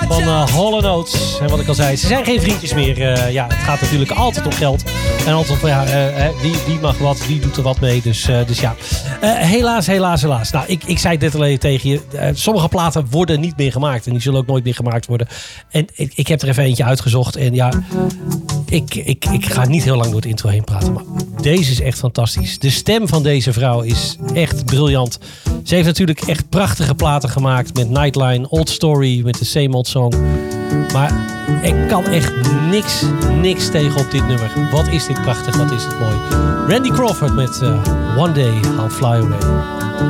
van Hall & Oates. En wat ik al zei, ze zijn geen vriendjes meer. Het gaat natuurlijk altijd om geld. En altijd om, die mag wat, die doet er wat mee. Dus ja, helaas. Nou, ik zei dit alleen tegen je. Sommige platen worden niet meer gemaakt. En die zullen ook nooit meer gemaakt worden. En ik heb er even eentje uitgezocht. En ja, ik ga niet heel lang door het intro heen praten. Maar deze is echt fantastisch. De stem van deze vrouw is echt briljant. Ze heeft natuurlijk echt prachtige platen gemaakt. Met Nightline, Old Story, met de Same Old Song. Maar ik kan echt niks tegen op dit nummer. Wat is dit prachtig, wat is dit mooi. Randy Crawford met One Day I'll Fly Away.